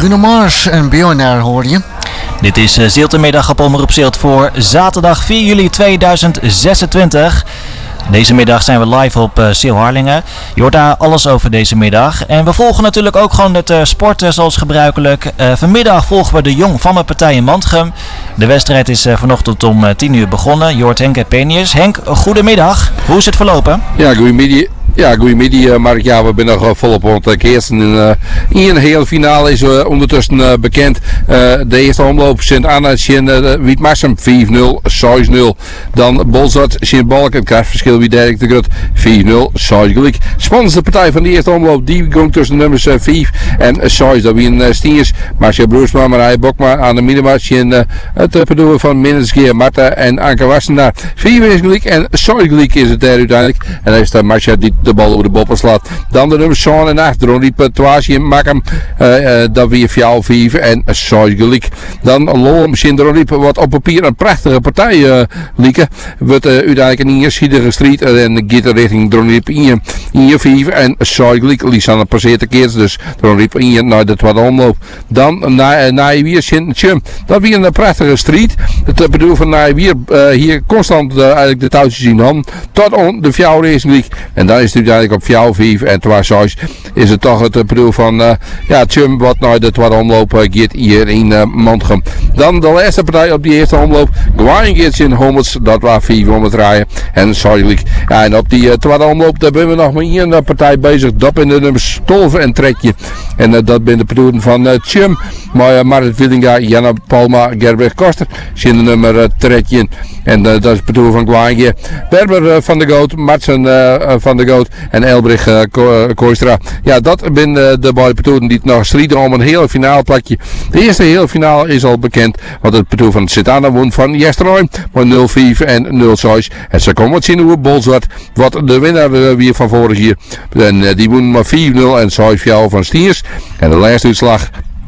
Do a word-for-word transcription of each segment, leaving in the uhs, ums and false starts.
Bruno Mars en Billionaire hoor je. Dit is uh, Ziltemiddag op Omroep Zilt voor zaterdag vier juli tweeduizend zesentwintig. Deze middag zijn we live op uh, Sil Harlingen. Je hoort daar alles over deze middag. En we volgen natuurlijk ook gewoon het uh, sporten zoals gebruikelijk. Uh, vanmiddag volgen we de Jong van de partij in Mantgem. De wedstrijd is uh, vanochtend om uh, tien uur begonnen. Je hoort Henk Penius. Henk, goedemiddag. Hoe is het verlopen? Ja, goedemiddag. Ja, goedemiddag Mark. Ja, we zijn nog uh, volop aan het keersen. En, uh, in de hele finale is uh, ondertussen uh, bekend. Uh, de eerste omloop Sint-Anna in uh, Wietmarsum vijf nul, zes nul. Dan Bolzat, Sint-Balk, het krachtverschil wie Dirk de Grut vijf nul, zes gelijk. Spannendste partij van de eerste omloop, die ging tussen nummers uh, vijf en zes. Dat wie een uh, Stiers, Marcia Broersma, Marije Bokma aan de middenmaat in uh, het uh, bedoelen van Minnesgeer, Marta en Anke Wassenaar. vijf is gelijk en zes gelijk is het daar uiteindelijk. En dan is de Marcia die de bal over de boppen slaat. Dan de nummers zeven en acht. Dan liep Toasje en Makkem. Uh, uh, dat weer vier vijf en zes gelijk. Dan Lohem Sindro liep wat op papier een prachtige partij uh, lieken. Wordt uh, uiteindelijk een ingeschiedige strijd. Uh, en gaat richting Dronriep in je vijf en zes gelijk. Lisanne passeert de keer. Dus Dronriep in je naar de tweede omloop. Dan Naaiwier Sint-Tjum. Dat weer een prachtige strijd. Het bedoel van Naaiwier uh, hier constant uh, eigenlijk de touwtjes in hand. Tot on de vier race gelijk. En dan is het uiteindelijk op vier vijf en twee zes is het toch het bedoel van uh, ja, Tjum wat naar de tweede omloop uh, gaat hier in uh, Mantgem. Dan de laatste partij op die eerste omloop. Gwijn gaat in Hommels, dat was vierhonderd rijden en sorry. Ja, en op die uh, tweede omloop daar zijn we nog maar één uh, partij bezig. Dat in de nummers twaalf en Trekje. En uh, dat ben de bedoeling van uh, Tjum. Maar uh, Marit Willinga, Janna Palma, Gerberg Koster zijn de nummer uh, Trekje. En uh, dat is het bedoel van Gwijn. Berber uh, van de Goot, Martsen uh, van de Goot en Elbrich uh, Ko uh, Kooistra. Ja, dat zijn uh, de beide petoten die nog strijden om een hele finale plakje. De eerste hele finale is al bekend. Want het petoet van Sint-Anna won van Jesterooy. Maar nul vijf en nul zes. En ze komen wat zien hoe Bolzwart. Wat de winnaar uh, weer van vorig jaar. En uh, die won maar vier nul en zes vier van Stiers. En de laatste uitslag.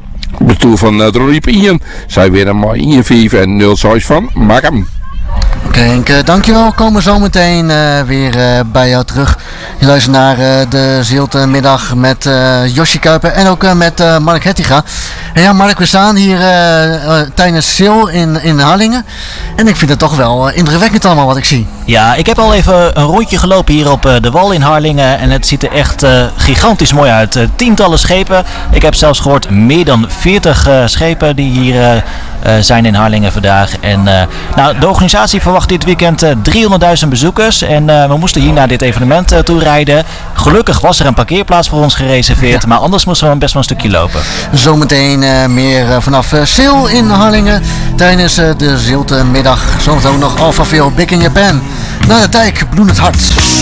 De toer van uh, Droriep Ian. Zij weer maar één vijf en nul zes van Makkem. Oké Henk, uh, dankjewel. We komen zo meteen uh, weer uh, bij jou terug. Je luistert naar uh, de Ziltemiddag met uh, Josje Kuiper en ook uh, met uh, Mark Hettiga. En ja Mark, we staan hier uh, uh, tijdens Sil in, in Harlingen. En ik vind het toch wel uh, indrukwekkend allemaal wat ik zie. Ja, ik heb al even een rondje gelopen hier op uh, de wal in Harlingen. En het ziet er echt uh, gigantisch mooi uit. Uh, tientallen schepen. Ik heb zelfs gehoord meer dan veertig uh, schepen die hier uh, uh, zijn in Harlingen vandaag. En uh, nou, de organisatie verwacht dit weekend uh, driehonderdduizend bezoekers. En uh, we moesten hier naar dit evenement uh, toe rijden. Gelukkig was er een parkeerplaats voor ons gereserveerd. Ja. Maar anders moesten we best wel een stukje lopen. Zometeen uh, meer uh, vanaf uh, Sil in Harlingen. Tijdens uh, de Ziltemiddag. Zometeen ook nog Alphaville Big in Japan. Na de dijk, bloedend hart.